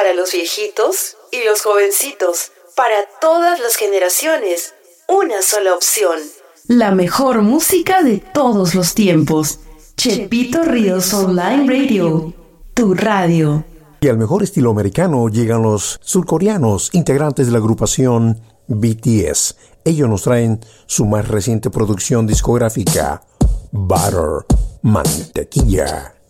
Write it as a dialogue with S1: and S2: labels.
S1: Para los viejitos y los jovencitos, para todas las generaciones, una sola opción.
S2: La mejor música de todos los tiempos. Chepito Ríos Online Radio, tu radio.
S3: Y al mejor estilo americano llegan los surcoreanos, integrantes de la agrupación BTS. Ellos nos traen su más reciente producción discográfica, Butter, Mantequilla.